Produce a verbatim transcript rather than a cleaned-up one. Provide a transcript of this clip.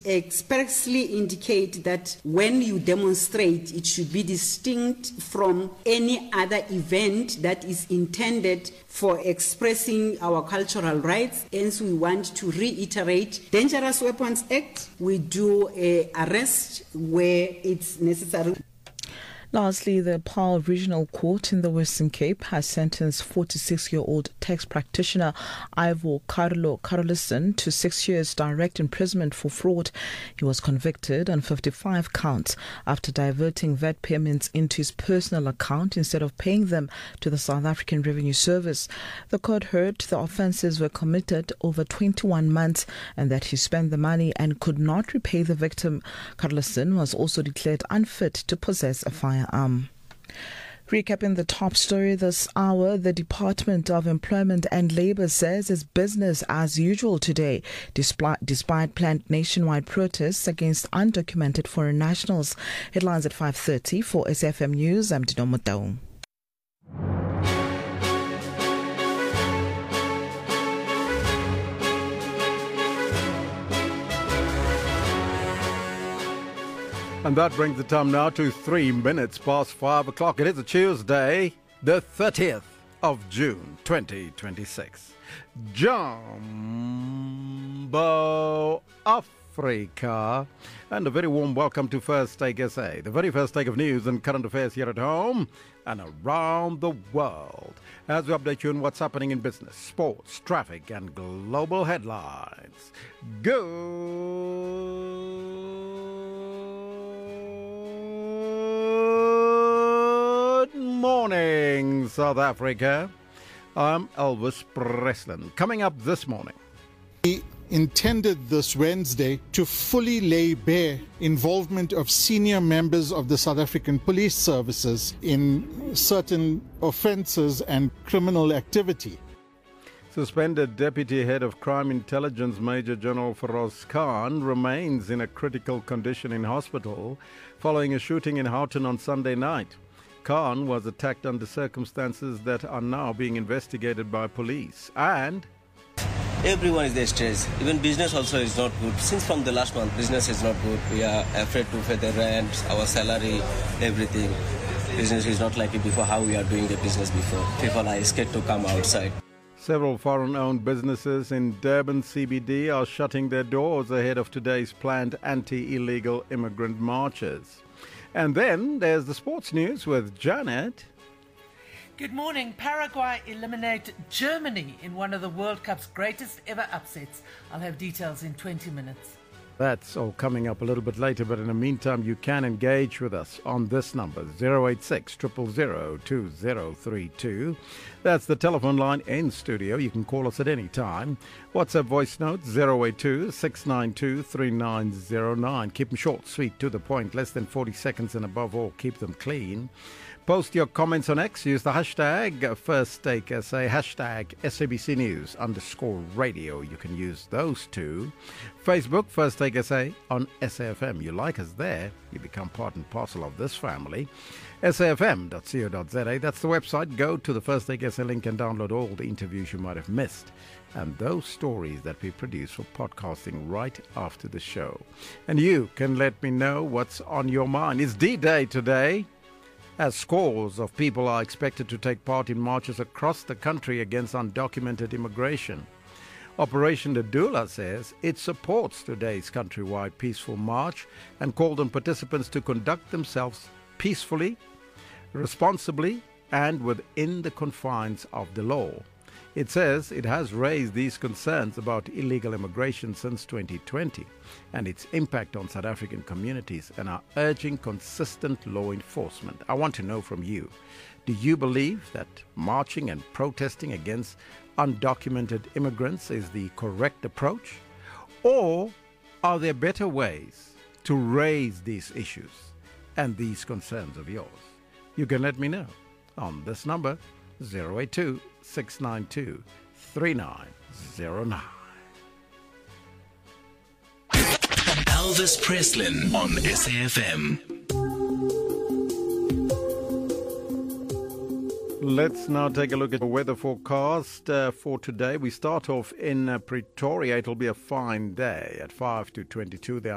expressly indicate that when you demonstrate, it should be distinct from any other event that is intended for expressing our cultural rights. Hence, we want to reiterate Dangerous Weapons Act. We do a arrest where it's necessary. Lastly, the Paarl Regional Court in the Western Cape has sentenced forty-six-year-old tax practitioner Ivor Carlo Carlson to six years direct imprisonment for fraud. He was convicted on fifty-five counts after diverting V A T payments into his personal account instead of paying them to the South African Revenue Service. The court heard the offences were committed over twenty-one months and that he spent the money and could not repay the victim. Carlson was also declared unfit to possess a firearm. Um, recapping the top story this hour, the Department of Employment and Labour says it's business as usual today, despite, despite planned nationwide protests against undocumented foreign nationals. Headlines at five thirty for S A F M News. I'm Dino Mutau. And that brings the time now to three minutes past five o'clock. It is a Tuesday, the thirtieth of June, twenty twenty-six. Jumbo Africa. And a very warm welcome to First Take S A, the very first take of news and current affairs here at home and around the world. As we update you on what's happening in business, sports, traffic, and global headlines. Good morning, South Africa. I'm Elvis Preslin. Coming up this morning. We intended this Wednesday to fully lay bare involvement of senior members of the South African Police Services in certain offences and criminal activity. Suspended Deputy Head of Crime Intelligence Major General Feroz Khan remains in a critical condition in hospital following a shooting in Houghton on Sunday night. Khan was attacked under circumstances that are now being investigated by police. And everyone is there stressed. Even business also is not good. Since from the last month, business is not good. We are afraid to pay the rent, our salary, everything. Business is not like it before, how we are doing the business before. People are scared to come outside. Several foreign-owned businesses in Durban C B D are shutting their doors ahead of today's planned anti-illegal immigrant marches. And then there's the sports news with Janet. Good morning. Paraguay eliminate Germany in one of the World Cup's greatest ever upsets. I'll have details in twenty minutes. That's all coming up a little bit later, but in the meantime, you can engage with us on this number, zero eight six, zero zero zero, two zero three two. That's the telephone line in studio. You can call us at any time. WhatsApp voice note, zero eight two, six nine two, three nine zero nine. Keep them short, sweet, to the point, less than forty seconds, and above all, keep them clean. Post your comments on X. Use the hashtag FirstTakeSA, hashtag S A B C News underscore radio. You can use those two. Facebook, First Take S A on S A F M. You like us there, you become part and parcel of this family. S A F M dot co dot z a. That's the website. Go to the First Take S A link and download all the interviews you might have missed and those stories that we produce for podcasting right after the show. And you can let me know what's on your mind. It's D-Day today, as scores of people are expected to take part in marches across the country against undocumented immigration. Operation Dadula says it supports today's countrywide peaceful march and called on participants to conduct themselves peacefully, responsibly, and within the confines of the law. It says it has raised these concerns about illegal immigration since twenty twenty and its impact on South African communities and are urging consistent law enforcement. I want to know from you, do you believe that marching and protesting against undocumented immigrants is the correct approach? Or are there better ways to raise these issues and these concerns of yours? You can let me know on this number, zero eight two, six nine two, three nine zero nine. Elvis Preslin on S A F M. Let's now take a look at the weather forecast uh, for today. We start off in uh, Pretoria. It'll be a fine day at five to twenty-two. There